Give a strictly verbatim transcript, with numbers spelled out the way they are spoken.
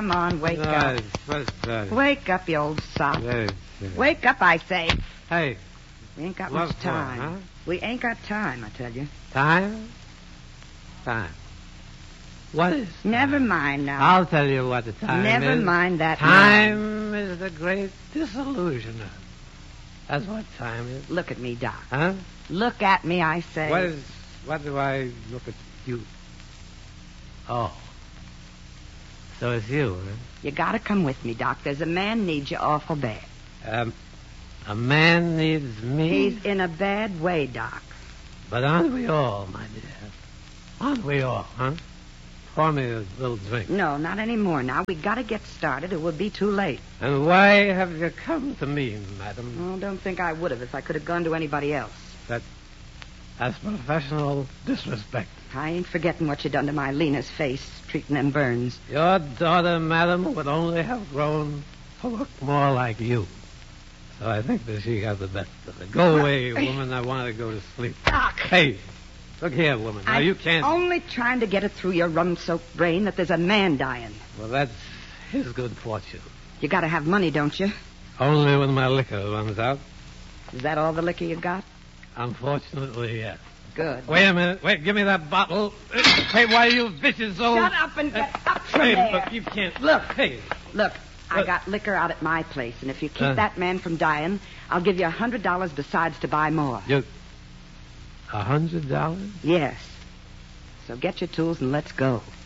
come on, wake no, up. What's that? Wake up, you old sop. Yes, yes. Wake up, I say. Hey, We ain't got What much for, time. huh? We ain't got time, I tell you. time? Time. What is time? Never mind now. I'll tell you what the time Never is. mind that Time is the great disillusioner. That's what time is. Look at me, Doc. Huh? Look at me, I say. What is... What do I look at you? Oh. So it's you, huh? You gotta come with me, Doc. There's a man needs you awful bad. Um, a man needs me? He's in a bad way, Doc. But aren't we all, my dear? Aren't we all, huh? Pour me a little drink. No, not anymore. Now, we gotta get started. It would be too late. And why have you come to me, madam? Oh, don't think I would have if I could have gone to anybody else. That... That's professional disrespect. I ain't forgetting what you done to my Lena's face, treating them burns. Your daughter, madam, would only have grown to look more like you. So I think that she got the best of it. Go away, woman. I want to go to sleep. Doc! Hey, look here, woman. Now, I'm you can't... only trying to get it through your rum-soaked brain that there's a man dying. Well, that's his good fortune. You gotta have money, don't you? Only when my liquor runs out. Is that all the liquor you got? Unfortunately, yes. Good. Wait a minute. Wait, give me that bottle. Uh, Hey, why you vicious old... Shut up and get up from Hey, there. look, you can't... Look. Hey. Look, I Uh, got liquor out at my place, and if you keep Uh. that man from dying, I'll give you a hundred dollars besides to buy more. You... A hundred dollars? Yes. So get your tools and let's go.